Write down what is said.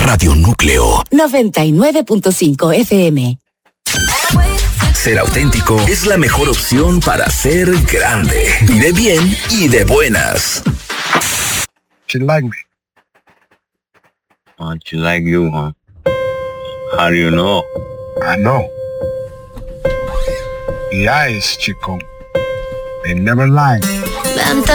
Radio Núcleo 99.5 FM. Ser auténtico es la mejor opción para ser grande, de bien y de buenas. She like me. She like you, huh? How do you know? I know. The eyes, chico. They never lie.